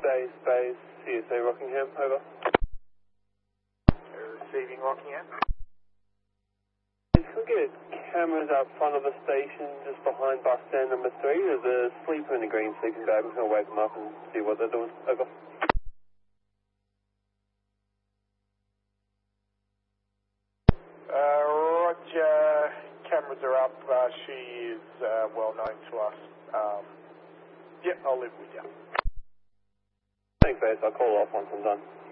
Base, CSA Rockingham, over. Receiving Rockingham. Can we get cameras out front of the station just behind bus stand number 3? There's a sleeper in the green sleeping bag. We're going to wake them up and see what they're doing, over. Roger, cameras are up. She is well known to us. Yep, I'll live with you. Thanks, Base. I'll call off once I'm done.